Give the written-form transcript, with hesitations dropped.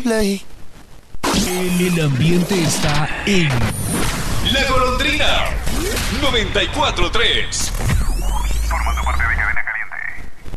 play. El ambiente está en La Golondrina 94.3. Formando parte de Cadena